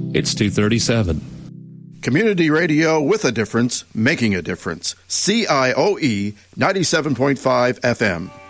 It's 2:37. Community radio with a difference, making a difference. CIOE 97.5 FM.